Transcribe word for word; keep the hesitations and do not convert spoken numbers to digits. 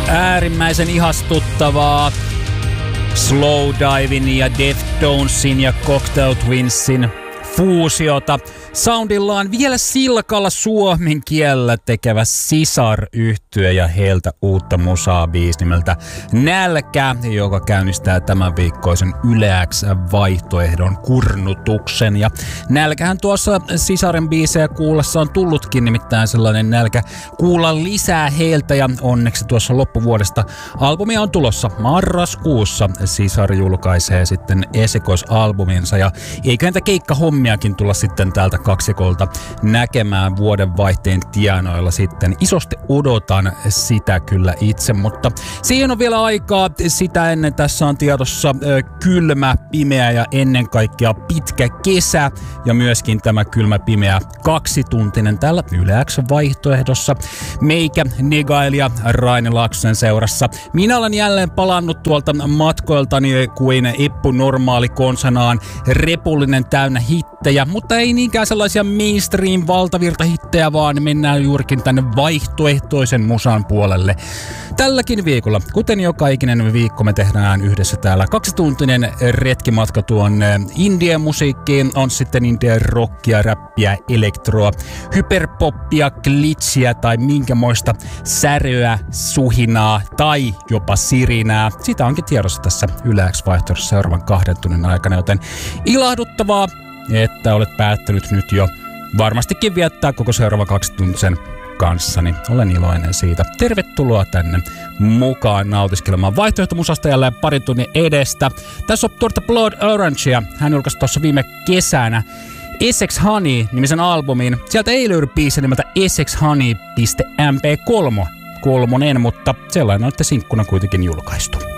Äärimmäisen ihastuttavaa Slowdivin ja Deftonesin ja Cocteau Twinsin fuusiota. Soundillaan vielä silkalla suomen kielellä tekevä sisaryhtye ja heiltä uutta musaa biisi nimeltä Nälkä, joka käynnistää tämän viikkoisen Yle X-vaihtoehdon kurnutuksen. Ja nälkähän tuossa sisaren biisejä kuullessa on tullutkin, nimittäin sellainen nälkä kuulla lisää heiltä, ja onneksi tuossa loppuvuodesta albumia on tulossa marraskuussa. Sisar julkaisee sitten esikoisalbuminsa, ja eiköhän tätä keikkahommiakin tulla sitten täältä kaksikolta näkemään vuodenvaihteen tienoilla sitten. Isosti odotan sitä kyllä itse, mutta siihen on vielä aikaa. Sitä ennen tässä on tiedossa ö, kylmä, pimeä ja ennen kaikkea pitkä kesä, ja myöskin tämä kylmä, pimeä kaksituntinen täällä Yle X-vaihtoehdossa. Meikä, Negail ja Raine Laaksosen seurassa. Minä olen jälleen palannut tuolta matkoiltani kuin Eppu normaali konsanaan, repullinen täynnä hittejä, mutta ei niinkään sellaisia mainstream valtavirtahittejä, vaan mennään juurikin tänne vaihtoehtoisen musan puolelle. Tälläkin viikolla, kuten joka ikinen viikko, me tehdään yhdessä täällä kaksituntinen retkimatka tuon indie-musiikkiin. On sitten indie-rockia, räppiä, elektroa, hyperpoppia, glitchiä tai minkämoista säröä, suhinaa tai jopa sirinää. Sitä onkin tiedossa tässä Yle X-vaihtoehdossa seuraavan kahden tunnin aikana, joten ilahduttavaa, että olet päättänyt nyt jo varmastikin viettää koko seuraava kaksituntisen kanssani. Olen iloinen siitä. Tervetuloa tänne mukaan nautiskelemaan vaihtoehtomusasta jälleen parin tunnin edestä. Tässä on tuorta Blood Orangea. Hän julkaisi tuossa viime kesänä Essex Honey-nimisen albumin. Sieltä ei löydy biisi nimeltä essex honey piste m p kolme, kolmonen, mutta sellainen on sinkkuna kuitenkin julkaistu.